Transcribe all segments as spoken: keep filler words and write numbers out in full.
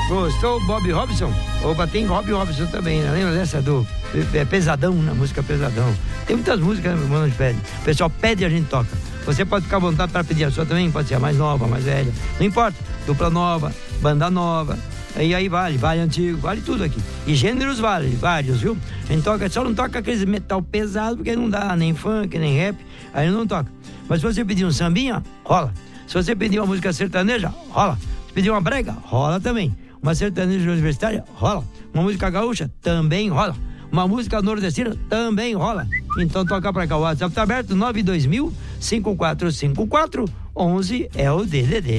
Gostou, Bob Robson? Opa, tem Bob Robson também, né? Lembra dessa do é, Pesadão, na música Pesadão? Tem muitas músicas, né, mano, pede. O pessoal pede e a gente toca. Você pode ficar à vontade para pedir a sua também, pode ser a mais nova, a mais velha. Não importa, dupla nova, banda nova. E aí vale, vale antigo, vale tudo aqui. E gêneros vale, vários, viu? A gente toca, só não toca aqueles metal pesado, porque não dá nem funk, nem rap, aí não toca. Mas se você pedir um sambinha, rola. Se você pedir uma música sertaneja, rola. Se pedir uma brega, rola também. Uma sertaneja universitária, rola. Uma música gaúcha, também rola. Uma música nordestina, também rola. Então toca pra cá, o WhatsApp tá aberto, nove dois mil, cinco quatro cinco quatro, onze é o D D D.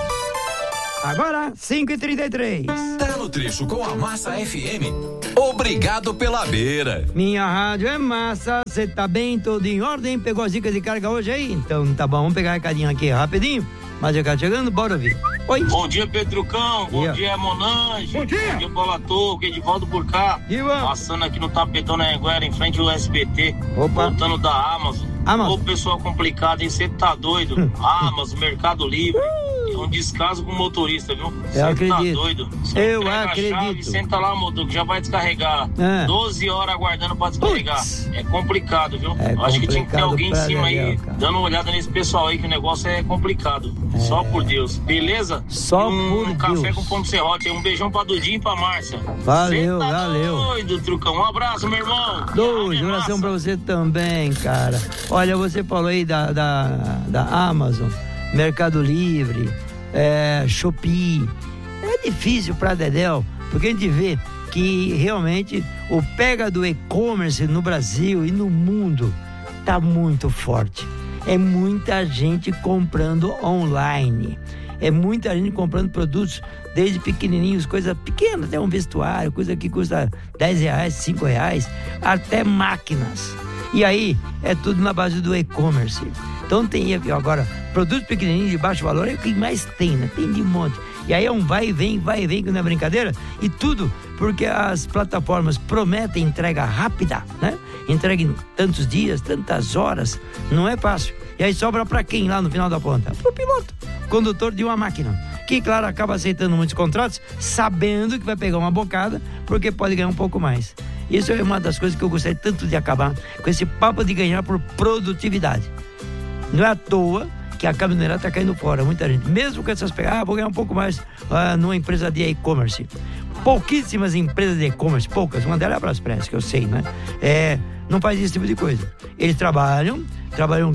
Agora, cinco e trinta e três. Tá no trecho com a Massa F M. Obrigado pela beira. Minha rádio é massa, cê tá bem, tudo em ordem? Pegou as dicas de carga hoje aí? Então tá bom, vamos pegar um recadinho aqui rapidinho. Mas eu quero chegando, bora ouvir. Oi. Bom dia, Pedrucão. Bom dia, dia Monange. Bom dia. Bom dia, Bola Toco, Edivaldo por cá. Ivan. Passando aqui no tapetão na Anguera, em frente ao S B T. Opa. Voltando da Amazon. Amazon. Ô, pessoal complicado, hein? Você tá doido? Hum. Amazon, Mercado Livre. É um descaso com o motorista, viu? Eu acredito. Tá doido. Cê Eu entrega acredito. A chave, senta lá, motor, que já vai descarregar. É. doze horas aguardando pra descarregar. Puts. É complicado, viu? É Eu acho que tinha que ter alguém em cima legal, aí, cara. dando uma olhada nesse pessoal aí, que o negócio é complicado. É. Só por Deus. Beleza? Só um, por um Deus. Café com pão de serrote. Um beijão pra Dudinho e pra Márcia. Valeu, Cê tá valeu. doido, Trucão. Um abraço, meu irmão. Dois, um abração pra você também, cara. Olha, você falou aí da, da, da Amazon, Mercado Livre, é, Shopee. É difícil pra Dedéu, porque a gente vê que realmente o pega do e-commerce no Brasil e no mundo tá muito forte. É muita gente comprando online. É muita gente comprando produtos desde pequenininhos, coisa pequena, até um vestuário, coisa que custa dez reais, cinco reais, até máquinas. E aí, é tudo na base do e-commerce. Então tem agora, produtos pequenininhos de baixo valor é o que mais tem, né? Tem de monte. E aí é um vai e vem, vai e vem, que não é brincadeira. E tudo porque as plataformas prometem entrega rápida, né? Entrega em tantos dias, tantas horas. Não é fácil. E aí sobra pra quem lá no final da ponta? Pro piloto, condutor de uma máquina. Que, claro, acaba aceitando muitos contratos, sabendo que vai pegar uma bocada, porque pode ganhar um pouco mais. Isso é uma das coisas que eu gostaria tanto de acabar, com esse papo de ganhar por produtividade. Não é à toa que a caminhoneira está caindo fora, muita gente. Mesmo com essas pegadas, ah, vou ganhar um pouco mais ah, numa empresa de e-commerce. Pouquíssimas empresas de e-commerce, poucas, uma delas é a Braspress, que eu sei, né? É, não faz esse tipo de coisa. Eles trabalham, trabalham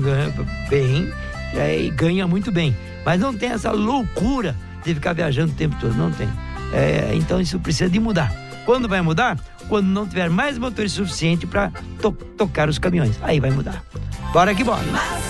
bem é, e ganham muito bem, mas não tem essa loucura de ficar viajando o tempo todo, não tem. É, então isso precisa de mudar. Quando vai mudar? Quando não tiver mais motores suficiente para to- tocar os caminhões. Aí vai mudar. Bora que bora.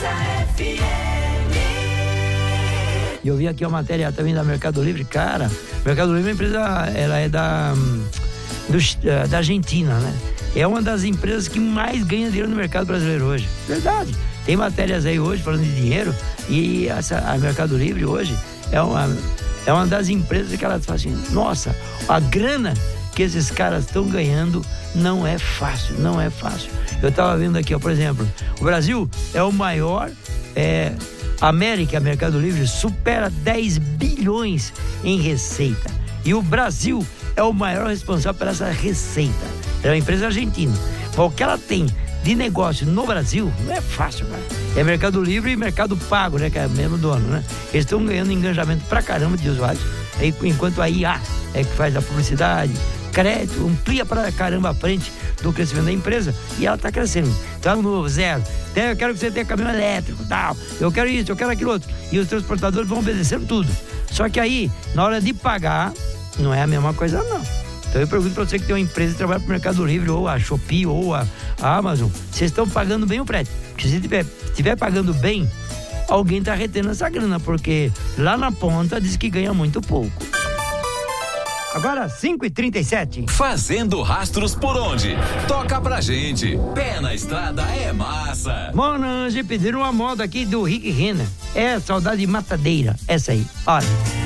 E eu vi aqui uma matéria também da Mercado Livre. Cara, Mercado Livre é uma empresa, ela é da, do, da Argentina, né? É uma das empresas que mais ganha dinheiro no mercado brasileiro hoje. Verdade. Tem matérias aí hoje falando de dinheiro e essa, a Mercado Livre hoje é uma, é uma das empresas que ela fala assim, nossa, a grana que esses caras estão ganhando não é fácil, não é fácil. Eu estava vendo aqui, ó, por exemplo, o Brasil é o maior, é, América, Mercado Livre, supera dez bilhões em receita. E o Brasil é o maior responsável por essa receita. É uma empresa argentina. O que ela tem de negócio no Brasil não é fácil, cara. É Mercado Livre e Mercado Pago, né? Que é o mesmo dono, né? Eles estão ganhando engajamento pra caramba de usuários. Enquanto a I A é que faz a publicidade, crédito, amplia pra caramba a frente do crescimento da empresa e ela tá crescendo. Então, novo, zero. Eu quero que você tenha caminhão elétrico, tal. Eu quero isso, eu quero aquilo outro. E os transportadores vão obedecendo tudo. Só que aí, na hora de pagar, não é a mesma coisa, não. Então eu pergunto pra você que tem uma empresa que trabalha pro Mercado Livre, ou a Shopee, ou a, a Amazon, vocês estão pagando bem o frete? Porque se estiver tiver pagando bem, alguém tá retendo essa grana, porque lá na ponta diz que ganha muito pouco. Agora, cinco e trinta e sete. Fazendo rastros por onde? Toca pra gente. Pé na estrada é massa. Monange pediram uma moda aqui do Rick Renner. É Saudade Matadeira. Essa aí. Olha.